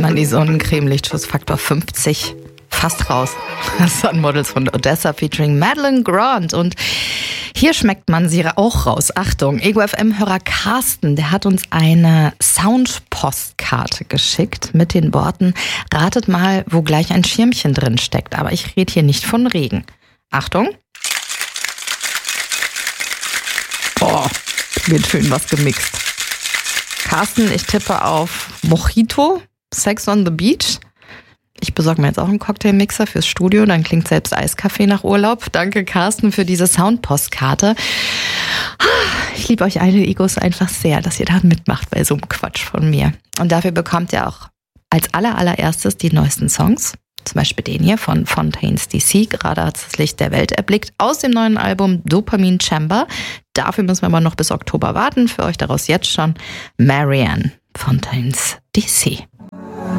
man die Sonnencreme, Lichtschutzfaktor 50 fast raus. Sun Models von Odessa featuring Madeline Grant. Und hier schmeckt man sie auch raus. Achtung, Ego FM-Hörer Carsten, der hat uns eine Soundpostkarte geschickt mit den Worten: Ratet mal, wo gleich ein Schirmchen drin steckt. Aber ich rede hier nicht von Regen. Achtung. Boah, wird schön was gemixt. Carsten, ich tippe auf Mojito, Sex on the Beach. Ich besorge mir jetzt auch einen Cocktailmixer fürs Studio, dann klingt selbst Eiskaffee nach Urlaub. Danke, Carsten, für diese Soundpostkarte. Ich liebe euch alle Egos einfach sehr, dass ihr da mitmacht bei so einem Quatsch von mir. Und dafür bekommt ihr auch als allererstes die neuesten Songs. Zum Beispiel den hier von Fontaines DC, gerade hat das Licht der Welt erblickt, aus dem neuen Album Dopamine Chamber. Dafür müssen wir aber noch bis Oktober warten. Für euch daraus jetzt schon Marianne, Fontaines DC.